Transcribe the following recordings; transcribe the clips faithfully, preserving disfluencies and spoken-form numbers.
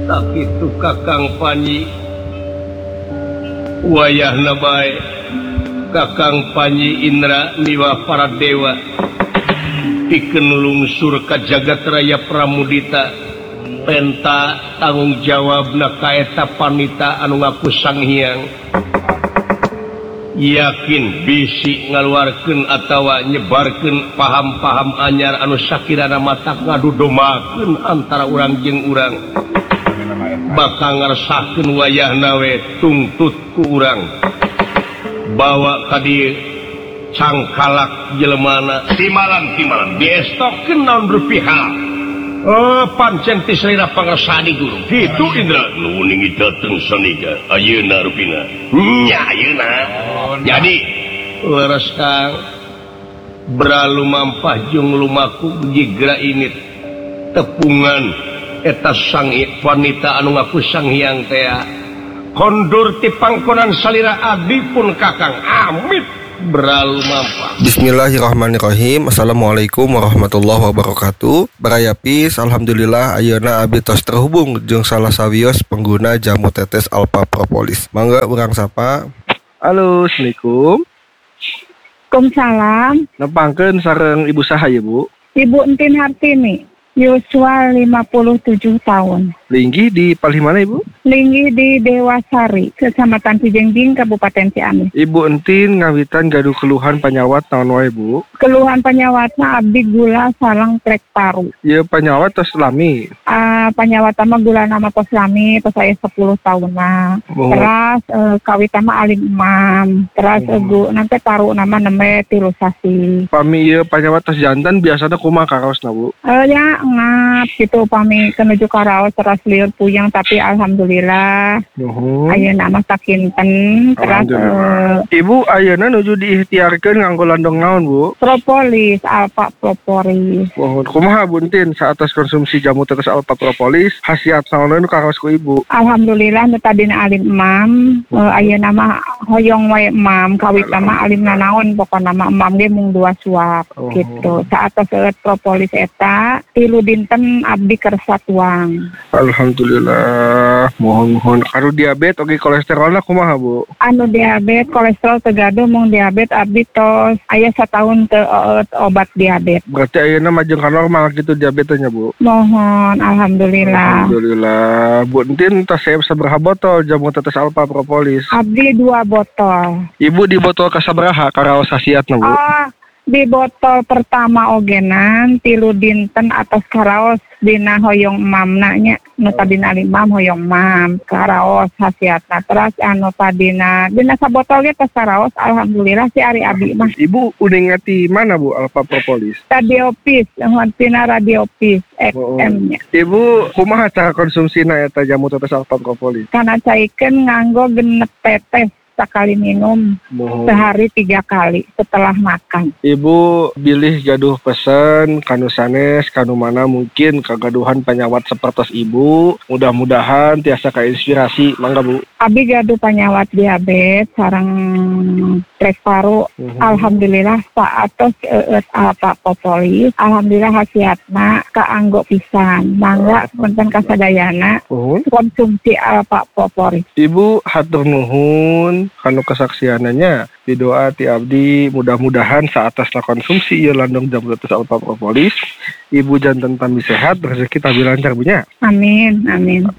tak itu Kakang Panji wayahna bae Kakang Panji Indra miwah para dewa pikeun lungsur ka jagat raya Pramudita penta tanggung jawabna ka eta panita anu ngaku Sang Hyang yakin bisi ngaluarkeun atawa nyebarkeun paham-paham anyar anu sakirana matak ngadudomakeun antara urang jeung urang bakal ngeresakeun wayahna we tungtut ku urang bawa ka dieu cangkalak jelemana timalan timalan diestokeun naon rupiah. Oh, pancen ti salira pangersani guru. Kitu Indra nu ningi dateng sanika. Ayeuna rupina. Nya ayeuna. Jadi leres Kang beralu mampah jeung lumaku jigra init tepungan eta sang wanita anu ngaku Sang Hyang teh. Kondur ti pangkonan salira abdi pun Kakang amit beralu mampah. Bismillahirrahmanirrahim. Assalamualaikum warahmatullahi wabarakatuh. Barayapis, alhamdulillah ayeuna abdi tos terhubung jeung salah sawios pengguna jamu tetes Alpha Propolis. Mangga urang sapa. Halo, assalamualaikum. Waalaikumsalam. Nepangkeun sareng ibu saha ya, Bu? Ibu Entin Hartini, yuswa lima puluh tujuh tahun. Linggi di palih mana, Ibu? Linggi di Dewasari, Kecamatan Cijengjing, Kabupaten Ciamis. Ibu Entin ngawitan gaduh keluhan panyawat naon wae, Bu? Keluhan panyawatna abdi gula sareng trek paru. Ieu panyawat tos lami. Ah, panyawat mah gula nama pos lami, tos aya sepuluh tahunna. Oh. Terus uh, kawita mah alim imam. Terus oh. Egu nanti paru nama nembe tilu sasi. Pami ieu panyawat tos jantan biasana kumaha karaosna, Bu? Eh ya ngap gitu pami kenuju karaos terus liur puyeng tapi alhamdulillah. Nuhun. Ayeuna mah sakinten terus uh, Ibu ayeuna nuju diikhtiarkeun nganggo landong naon, Bu? Propolis, Alpha Propolis. Nuhun. Kumaha Bu Entin saatos konsumsi jamu tetes Alpha Propolis hasiat naon nu karaos ku Ibu? Alhamdulillah nu tadina alim imam, uh, ayeuna mah hoyong wae imam, kawitna mah alimna naon pokona mah imam ge mung dua suap oh. Gitu. Saatos seueur propolis eta tilu dinten abdi kersa tuang. Alhamdulillah. Mohon-mohon karo diabetes oge kolesterolna kumaha, Bu? Anu diabetes kolesterol teu gaduh mung diabetes abdi tos aya sataun teu obat diabetes. Berarti ayeuna mah jeung normal gitu diabetesnya, Bu? Mohon alhamdulillah. Alhamdulillah. Bu Entin tos saya sabaraha botol jamu tetes Alpha Propolis? Abdi dua botol. Ibu di botol kasabaraha karaos hasiatna, Bu? Oh, di botol pertama ogenan tilu dinten atas karaos dina hoyong mamna nya nu tadina limam hoyong mam karaos hasiatna terus anu tadina dina sabotol ge tos karaos alhamdulillah si ari abi mah. Ibu udah ngati mana, Bu, Alpha Propolis? Radiopis, tina Radiopis X M-nya. Ibu kumaha cara konsumsina eta jamu tetes Alpha Propolis? Kana caikeun nganggo genep tetes sekali minum Mohon. Sehari tiga kali setelah makan. Ibu bilih gaduh pesen kanu sanes kanu mana mungkin kagaduhan penyawat sepertos Ibu. Mudah-mudahan tiasa kainspirasi. Mangga, Bu. Abi gaduh penyawat diabetes sareng trek paru. Uh-huh. Alhamdulillah saatos eut Alpha Propolis. Alhamdulillah hasiatna kaanggo pisan. Mangga punten kasadayana uh-huh. Konsumsi Alpha Propolis. Ibu hatur nuhun kanu kesaksiananya di doa ti abdi mudah-mudahan saatasna konsumsi ieu landong jamu tetes Alpha Propolis Ibu janten tambi sehat rezeki tabi lancar punya. Amin amin.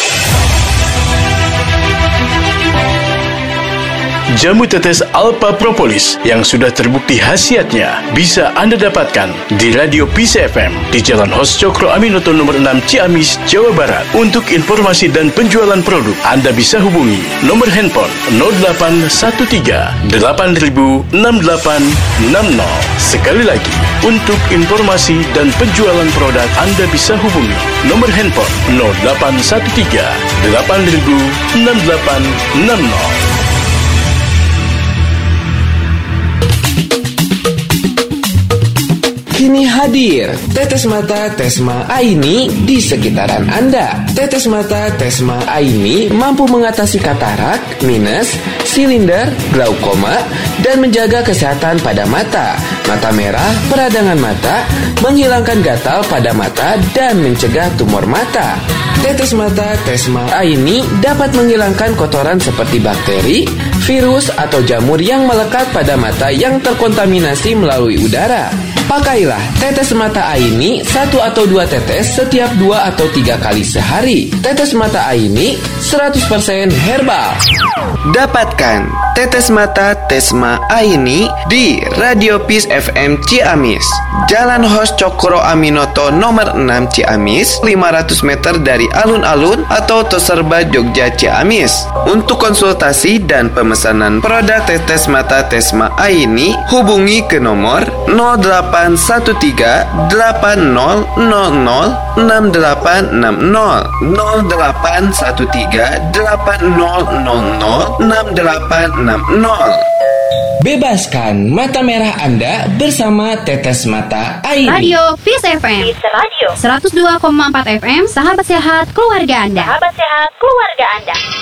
Jamu tetes Alpha Propolis yang sudah terbukti khasiatnya bisa Anda dapatkan di Radio Peace F M di Jalan Hos Cokro Aminoto nomor enam Ciamis, Jawa Barat. Untuk informasi dan penjualan produk, Anda bisa hubungi nomor handphone nol delapan satu tiga delapan nol enam delapan enam nol. Sekali lagi, untuk informasi dan penjualan produk, Anda bisa hubungi nomor handphone nol delapan satu tiga delapan nol enam delapan enam nol. kini hadir. Tetes Mata Tesma Aini di sekitaran Anda. Tetes Mata Tesma Aini mampu mengatasi katarak, minus, silinder, glaukoma, dan menjaga kesehatan pada mata, mata merah, peradangan mata, menghilangkan gatal pada mata, dan mencegah tumor mata. Tetes Mata Tesma Aini dapat menghilangkan kotoran seperti bakteri, virus, atau jamur yang melekat pada mata yang terkontaminasi melalui udara. Pakailah Tetes Mata Aini satu atau dua tetes setiap dua atau tiga kali sehari. Tetes Mata Aini seratus persen herbal. Dapatkan Tetes Mata Tesma Aini di Radio Peace F M Ciamis, Jalan Hos Cokro Aminoto nomor enam Ciamis, lima ratus meter dari alun-alun atau Toserba Jogja Ciamis. Untuk konsultasi dan pemesanan produk Tetes Mata Tesma Aini, hubungi ke nomor nol delapan satu tiga delapan nol nol nol enam delapan enam nol nol delapan satu tiga delapan nol nol nol enam delapan enam nol. Bebaskan mata merah Anda bersama Tetes Mata Aini. Radio Peace F M. Peace Radio. seratus dua koma empat F M. Sahabat sehat keluarga Anda. Sahabat sehat keluarga Anda.